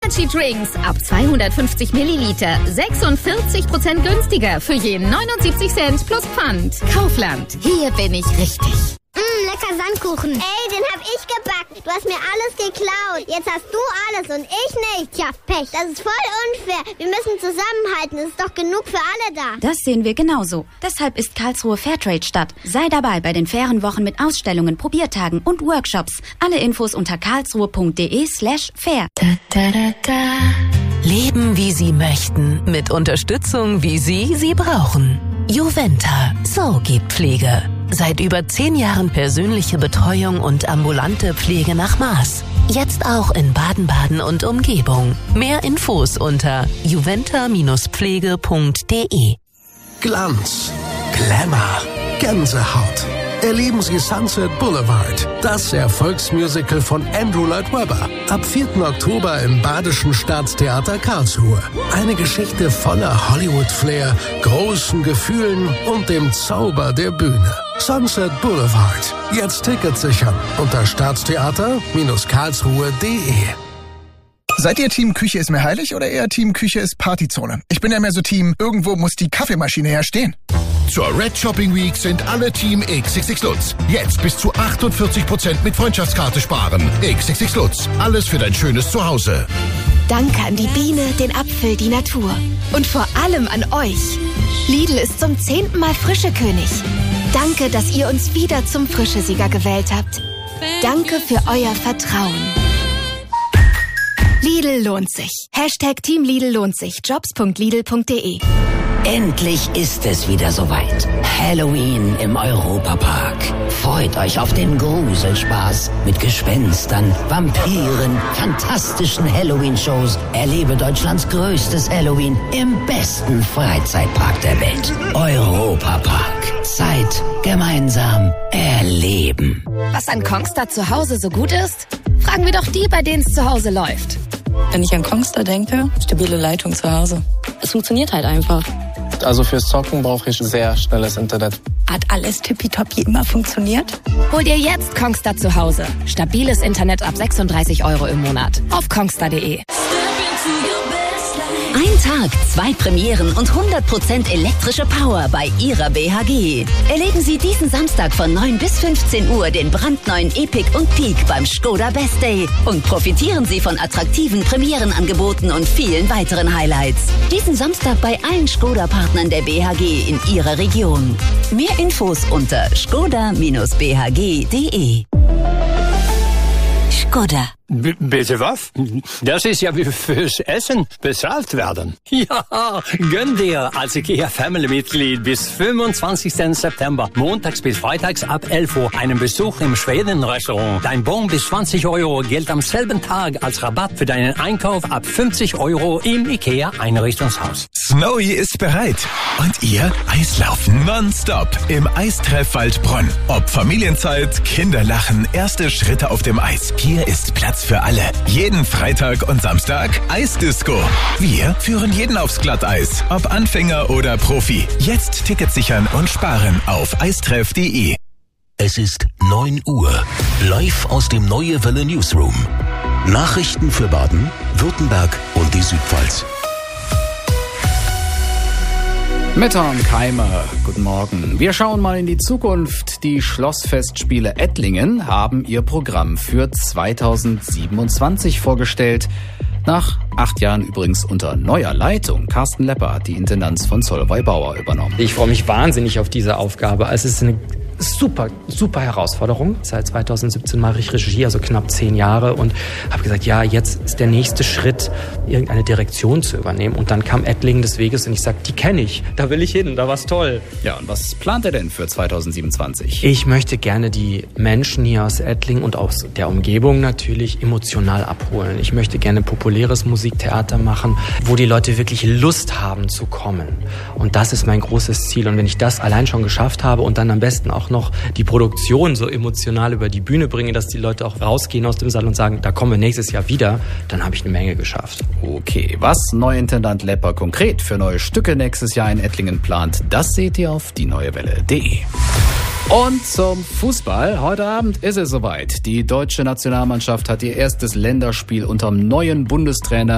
Energy Drinks ab 250 Milliliter. 46% günstiger für je 79 Cent plus Pfand. Kaufland. Hier bin ich richtig. Lecker Sandkuchen. Ey, den hab ich gebacken. Du hast mir alles geklaut. Jetzt hast du alles und ich nicht. Tja, Pech. Das ist voll unfair. Wir müssen zusammenhalten. Es ist doch genug für alle da. Das sehen wir genauso. Deshalb ist Karlsruhe Fairtrade-Stadt. Sei dabei bei den fairen Wochen mit Ausstellungen, Probiertagen und Workshops. Alle Infos unter karlsruhe.de/fair. Leben, wie Sie möchten. Mit Unterstützung, wie Sie brauchen. Juventa. So geht Pflege. Seit über 10 Jahren persönliche Betreuung und ambulante Pflege nach Maß. Jetzt auch in Baden-Baden und Umgebung. Mehr Infos unter juventa-pflege.de. Glanz, Glamour, Gänsehaut. Erleben Sie Sunset Boulevard, das Erfolgsmusical von Andrew Lloyd Webber. Ab 4. Oktober im Badischen Staatstheater Karlsruhe. Eine Geschichte voller Hollywood-Flair, großen Gefühlen und dem Zauber der Bühne. Sunset Boulevard. Jetzt Tickets sichern unter staatstheater-karlsruhe.de. Seid ihr Team Küche ist mir heilig oder eher Team Küche ist Partyzone? Ich bin ja mehr so Team, irgendwo muss die Kaffeemaschine herstehen. Zur Red Shopping Week sind alle Team XXX Lutz. Jetzt bis zu 48% mit Freundschaftskarte sparen. XXX Lutz. Alles für dein schönes Zuhause. Danke an die Biene, den Apfel, die Natur. Und vor allem an euch. Lidl ist zum 10. Mal Frischekönig. Danke, dass ihr uns wieder zum Frischesieger gewählt habt. Danke für euer Vertrauen. Lidl lohnt sich. #Team Lidl lohnt sich. Jobs.lidl.de. Endlich ist es wieder soweit. Halloween im Europapark. Freut euch auf den Gruselspaß mit Gespenstern, Vampiren, fantastischen Halloween-Shows. Erlebe Deutschlands größtes Halloween im besten Freizeitpark der Welt. Europapark. Zeit gemeinsam erleben. Was an Kongstar zu Hause so gut ist? Fragen wir doch die, bei denen es zu Hause läuft. Wenn ich an Kongstar denke, stabile Leitung zu Hause. Es funktioniert halt einfach. Also fürs Zocken brauche ich sehr schnelles Internet. Hat alles tippitoppi immer funktioniert? Hol dir jetzt Kongstar zu Hause. Stabiles Internet ab 36 € im Monat. Auf kongstar.de. Ein Tag, 2 Premieren und 100% elektrische Power bei Ihrer BHG. Erleben Sie diesen Samstag von 9 bis 15 Uhr den brandneuen Epic und Peak beim Skoda Best Day und profitieren Sie von attraktiven Premierenangeboten und vielen weiteren Highlights. Diesen Samstag bei allen Skoda-Partnern der BHG in Ihrer Region. Mehr Infos unter skoda-bhg.de. Skoda. Bitte was? Das ist ja wie fürs Essen bezahlt werden. Ja, gönn dir als IKEA-Family-Mitglied bis 25. September, montags bis freitags ab 11 Uhr, einen Besuch im Schweden-Restaurant. Dein Bon bis 20 € gilt am selben Tag als Rabatt für deinen Einkauf ab 50 € im IKEA-Einrichtungshaus. Snowy ist bereit. Und ihr Eislaufen nonstop im Eistreff Waldbronn. Ob Familienzeit, Kinderlachen, erste Schritte auf dem Eis. Hier ist Platz für alle. Jeden Freitag und Samstag Eisdisco. Wir führen jeden aufs Glatteis. Ob Anfänger oder Profi. Jetzt Tickets sichern und sparen auf eistreff.de. Es ist 9 Uhr. Live aus dem Neue Welle Newsroom. Nachrichten für Baden, Württemberg und die Südpfalz. Mit Tom Keimer, guten Morgen. Wir schauen mal in die Zukunft. Die Schlossfestspiele Ettlingen haben ihr Programm für 2027 vorgestellt. Nach 8 Jahren übrigens unter neuer Leitung. Carsten Lepper hat die Intendanz von Solveig Bauer übernommen. Ich freue mich wahnsinnig auf diese Aufgabe. Es ist eine super Herausforderung. Seit 2017 mache ich Regie, also knapp 10 Jahre, und habe gesagt, ja, jetzt ist der nächste Schritt, irgendeine Direktion zu übernehmen. Und dann kam Ettlingen des Weges und ich sage, die kenne ich, da will ich hin, da war's toll. Ja, und was plant er denn für 2027? Ich möchte gerne die Menschen hier aus Ettlingen und aus der Umgebung natürlich emotional abholen. Ich möchte gerne populäres Musiktheater machen, wo die Leute wirklich Lust haben zu kommen. Und das ist mein großes Ziel. Und wenn ich das allein schon geschafft habe und dann am besten auch noch die Produktion so emotional über die Bühne bringe, dass die Leute auch rausgehen aus dem Saal und sagen, da kommen wir nächstes Jahr wieder, dann habe ich eine Menge geschafft. Okay, was Neuintendant Lepper konkret für neue Stücke nächstes Jahr in Ettlingen plant, das seht ihr auf dieneuewelle.de. Und zum Fußball. Heute Abend ist es soweit. Die deutsche Nationalmannschaft hat ihr erstes Länderspiel unterm neuen Bundestrainer